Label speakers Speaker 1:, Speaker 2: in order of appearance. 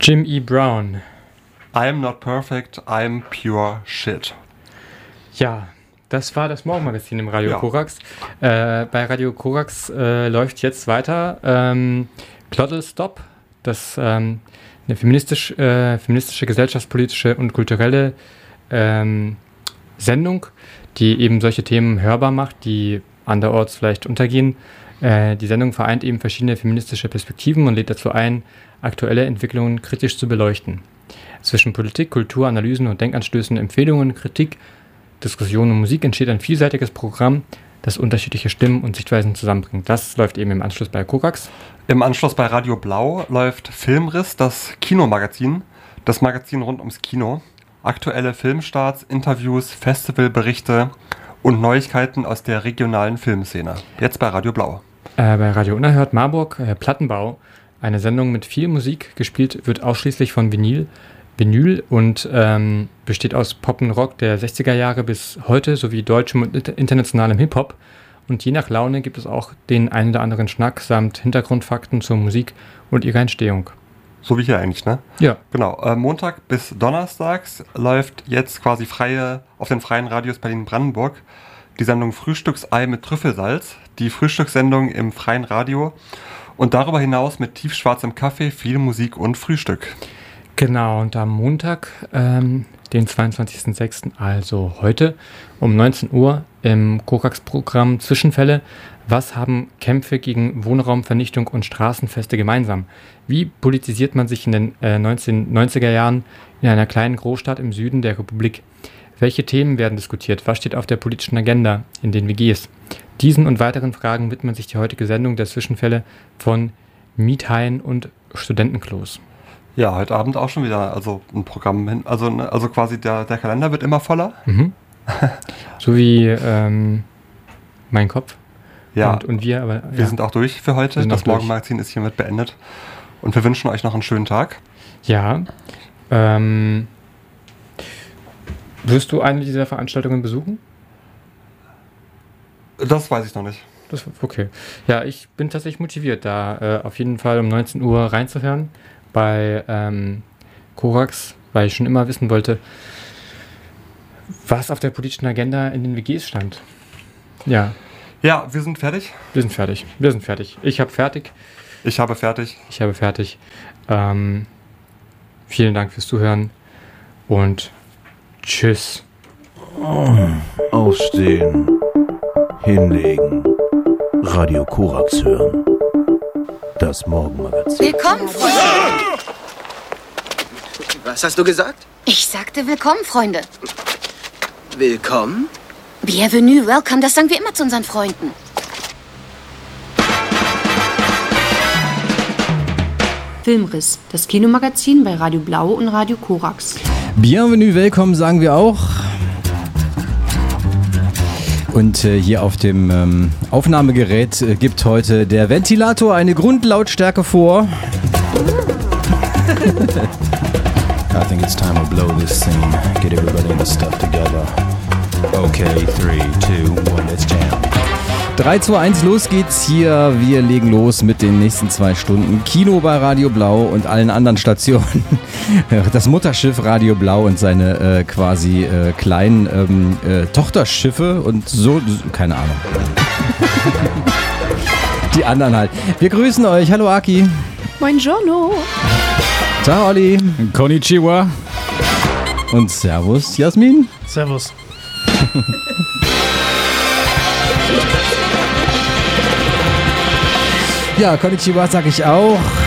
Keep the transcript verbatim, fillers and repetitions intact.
Speaker 1: Jim E. Brown.
Speaker 2: I'm not perfect, I'm pure shit.
Speaker 1: Ja, das war das Morgenmagazin im Radio ja. Korax. Äh, bei Radio Korax äh, läuft jetzt weiter ähm, Clottel Stop, das ähm, eine feministisch, äh, feministische, gesellschaftspolitische und kulturelle ähm, Sendung, die eben solche Themen hörbar macht, die anderorts vielleicht untergehen. Äh, die Sendung vereint eben verschiedene feministische Perspektiven und lädt dazu ein, aktuelle Entwicklungen kritisch zu beleuchten. Zwischen Politik, Kultur, Analysen und Denkanstößen, Empfehlungen, Kritik, Diskussion und Musik entsteht ein vielseitiges Programm, das unterschiedliche Stimmen und Sichtweisen zusammenbringt. Das läuft eben im Anschluss bei Korax.
Speaker 2: Im Anschluss bei Radio Blau läuft Filmriss, das Kinomagazin, das Magazin rund ums Kino. Aktuelle Filmstarts, Interviews, Festivalberichte und Neuigkeiten aus der regionalen Filmszene. Jetzt bei Radio Blau.
Speaker 1: Äh, bei Radio Unerhört Marburg, äh, Plattenbau, eine Sendung mit viel Musik. Gespielt wird ausschließlich von Vinyl. Vinyl und ähm, besteht aus Pop und Rock der sechziger Jahre bis heute sowie deutschem und internationalem Hip-Hop. Und je nach Laune gibt es auch den einen oder anderen Schnack samt Hintergrundfakten zur Musik und ihrer Entstehung.
Speaker 2: So wie hier eigentlich, ne?
Speaker 1: Ja.
Speaker 2: Genau. Äh, Montag bis Donnerstags läuft jetzt quasi freie auf den freien Radios Berlin-Brandenburg die Sendung Frühstücksei mit Trüffelsalz, die Frühstückssendung im freien Radio und darüber hinaus mit tiefschwarzem Kaffee, viel Musik und Frühstück.
Speaker 1: Genau, und am Montag, ähm, den zweiundzwanzigsten sechsten, also heute, um neunzehn Uhr im Korax-Programm Zwischenfälle. Was haben Kämpfe gegen Wohnraumvernichtung und Straßenfeste gemeinsam? Wie politisiert man sich in den äh, neunzehnhundertneunziger Jahren in einer kleinen Großstadt im Süden der Republik? Welche Themen werden diskutiert? Was steht auf der politischen Agenda in den W Gs? Diesen und weiteren Fragen widmet sich die heutige Sendung der Zwischenfälle von Miethaien und Studentenklos.
Speaker 2: Ja, heute Abend auch schon wieder also ein Programm hin. Also, also quasi der, der Kalender wird immer voller.
Speaker 1: Mhm. So wie ähm, mein Kopf.
Speaker 2: Ja,
Speaker 1: und, und wir. Aber, ja.
Speaker 2: Wir sind auch durch für heute. Das Morgenmagazin ist hiermit beendet. Und wir wünschen euch noch einen schönen Tag.
Speaker 1: Ja. Ähm, wirst du eine dieser Veranstaltungen besuchen?
Speaker 2: Das weiß ich noch nicht.
Speaker 1: Das, okay. Ja, ich bin tatsächlich motiviert, da äh, auf jeden Fall um neunzehn Uhr reinzuhören bei ähm, Korax, weil ich schon immer wissen wollte, was auf der politischen Agenda in den W Gs stand. Ja.
Speaker 2: Ja, wir sind fertig.
Speaker 1: Wir sind fertig. Wir sind fertig. Ich habe fertig.
Speaker 2: Ich habe fertig.
Speaker 1: Ich habe fertig. Ähm, vielen Dank fürs Zuhören und tschüss.
Speaker 3: Aufstehen. Hinlegen. Radio Korax hören. Das Morgenmagazin.
Speaker 4: Willkommen, Freunde.
Speaker 5: Was hast du gesagt?
Speaker 4: Ich sagte willkommen, Freunde.
Speaker 5: Willkommen?
Speaker 4: Bienvenue, welcome, das sagen wir immer zu unseren Freunden.
Speaker 6: Filmriss, das Kinomagazin bei Radio Blau und Radio Korax.
Speaker 7: Bienvenue, willkommen sagen wir auch. Und äh, hier auf dem ähm, Aufnahmegerät äh, gibt heute der Ventilator eine Grundlautstärke vor.
Speaker 3: I think it's time to blow this scene. Get everybody in the stuff together. Okay, three, two, one, let's jam.
Speaker 7: drei, zwei, eins, los geht's hier. Wir legen los mit den nächsten zwei Stunden Kino bei Radio Blau und allen anderen Stationen. Das Mutterschiff Radio Blau und seine äh, quasi äh, kleinen ähm, äh, Tochterschiffe und so, keine Ahnung. Die anderen halt. Wir grüßen euch. Hallo Aki.
Speaker 6: Buongiorno.
Speaker 7: Ciao Olli.
Speaker 8: Konnichiwa.
Speaker 7: Und Servus Jasmin.
Speaker 8: Servus.
Speaker 7: Ja, Konnichiwa sag ich auch.